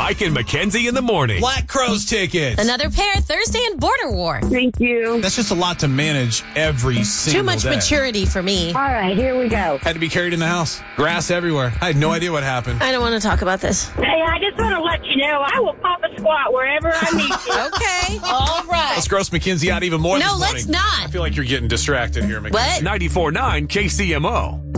Mike and Mackenzie in the morning. Black Crowes tickets. Another pair Thursday and Border War. Thank you. That's just a lot to manage every single Too much day. maturity for me. All right, here we go. Had to be carried in the house. Grass everywhere. I had no idea what happened. I don't want to talk about this. Hey, I just want to let you know I will pop a squat wherever I need to. Okay. All right. Let's gross Mackenzie out even more this No, morning. let's not. I feel like you're getting distracted here, Mackenzie. What? 94.9 KCMO.